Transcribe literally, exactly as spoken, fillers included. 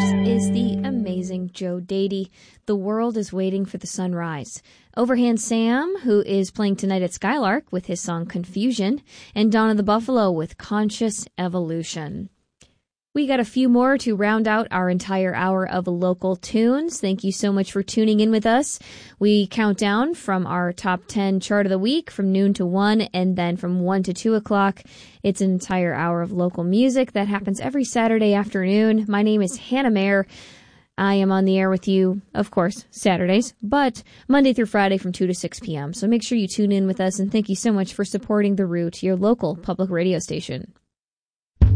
course, is the amazing Joe Dady. The World is Waiting for the Sunrise. Overhand Sam, who is playing tonight at Skylark with his song Confusion, and Donna the Buffalo with Conscious Evolution. We got a few more to round out our entire hour of local tunes. Thank you so much for tuning in with us. We count down from our top ten chart of the week from noon to one, and then from one to two o'clock. It's an entire hour of local music that happens every Saturday afternoon. My name is Hannah Mayer. I am on the air with you, of course, Saturdays, but Monday through Friday from two to six p.m. So make sure you tune in with us, and thank you so much for supporting The Root, your local public radio station.